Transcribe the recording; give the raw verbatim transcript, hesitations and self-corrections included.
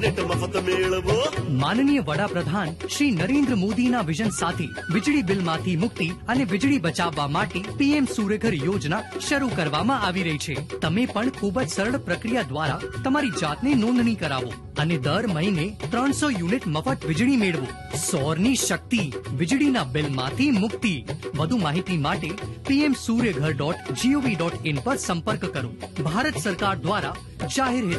મફત મેળવો. માનનીય વડાપ્રધાન શ્રી નરેન્દ્ર મોદીના વિઝન સાથે વીજળી બિલમાંથી મુક્તિ અને વીજળી બચાવવા માટે પીએમ સૂર્યઘર યોજના શરૂ કરવામાં આવી રહી છે. તમે પણ ખૂબ જ સરળ પ્રક્રિયા દ્વારા તમારી જાતને નોંધણી કરાવો અને દર મહિને ત્રણસો યુનિટ મફત વીજળી મેળવો. સૌરની શક્તિ, વીજળીના બિલમાંથી મુક્તિ. વધુ માહિતી માટે PM Suryaghar dot GOV dot in પર સંપર્ક કરો. ભારત સરકાર દ્વારા જાહેર